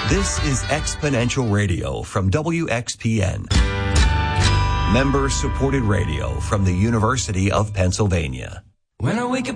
This is Exponential Radio from WXPN. Member-supported radio from the University of Pennsylvania. When I wake up